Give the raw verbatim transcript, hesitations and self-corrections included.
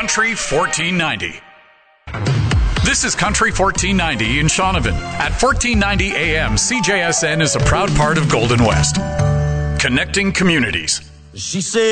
Country fourteen ninety. This is Country fourteen ninety in Shaunavon. At fourteen ninety A M, C J S N is a proud part of Golden West. Connecting communities. She said